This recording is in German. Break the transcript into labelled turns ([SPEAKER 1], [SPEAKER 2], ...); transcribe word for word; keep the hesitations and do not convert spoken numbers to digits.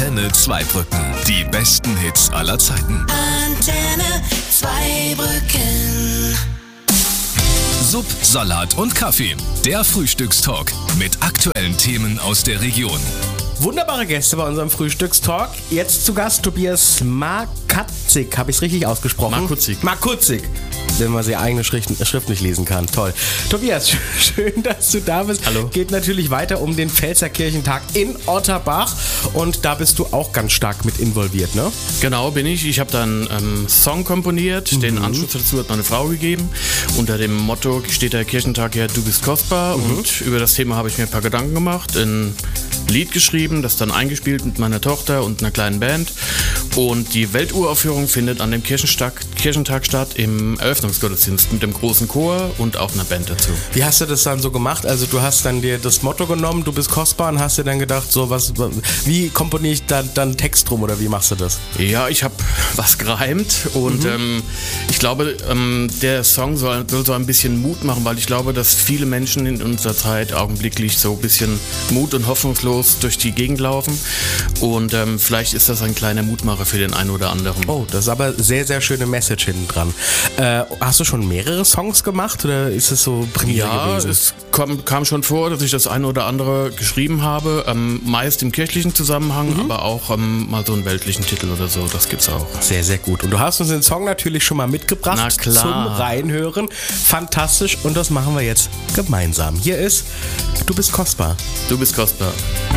[SPEAKER 1] Antenne Zweibrücken. Die besten Hits aller Zeiten.
[SPEAKER 2] Antenne Zweibrücken.
[SPEAKER 1] Sub, Salat und Kaffee. Der Frühstückstalk mit aktuellen Themen aus der Region.
[SPEAKER 3] Wunderbare Gäste bei unserem Frühstückstalk. Jetzt zu Gast Tobias Markatzig. Habe ich es richtig ausgesprochen?
[SPEAKER 4] Markutzig.
[SPEAKER 3] Markutzig. Wenn man die eigene Schrift, Schrift nicht lesen kann. Toll. Tobias, schön, dass du da bist.
[SPEAKER 4] Hallo.
[SPEAKER 3] Geht natürlich weiter um den Pfälzer Kirchentag in Otterbach. Und da bist du auch ganz stark mit involviert, ne?
[SPEAKER 4] Genau, bin ich. Ich habe da einen ähm, Song komponiert. Mhm. Den Anschluss dazu hat meine Frau gegeben. Unter dem Motto steht der Kirchentag ja, du bist kostbar. Mhm. Und über das Thema habe ich mir ein paar Gedanken gemacht. Ein Lied geschrieben, das dann eingespielt mit meiner Tochter und einer kleinen Band. Und die Welturaufführung findet an dem Kirchentag, Kirchentag statt im Eröffnungsgottesdienst mit dem großen Chor und auch einer Band dazu.
[SPEAKER 3] Wie hast du das dann so gemacht? Also du hast dann dir das Motto genommen, du bist kostbar, und hast dir dann gedacht, so was, wie komponiere ich da dann Text drum oder wie machst du das?
[SPEAKER 4] Ja, ich habe was gereimt und mhm. ähm, ich glaube, ähm, der Song soll, soll so ein bisschen Mut machen, weil ich glaube, dass viele Menschen in unserer Zeit augenblicklich so ein bisschen mut- und hoffnungslos durch die Gegend laufen und ähm, vielleicht ist das ein kleiner Mutmacher für den einen oder anderen.
[SPEAKER 3] Oh, das ist aber sehr, sehr schöne Message hinten dran. Äh, hast du schon mehrere Songs gemacht oder ist es so Premiere
[SPEAKER 4] ja,
[SPEAKER 3] gewesen? Ja,
[SPEAKER 4] es kam, kam schon vor, dass ich das eine oder andere geschrieben habe, ähm, meist im kirchlichen Zusammenhang, mhm. aber auch ähm, mal so einen weltlichen Titel oder so, das gibt's auch.
[SPEAKER 3] Sehr, sehr gut. Und du hast uns den Song natürlich schon mal mitgebracht.
[SPEAKER 4] Na klar.
[SPEAKER 3] Zum Reinhören. Fantastisch, und das machen wir jetzt gemeinsam. Hier ist Du bist kostbar.
[SPEAKER 4] Du bist kostbar.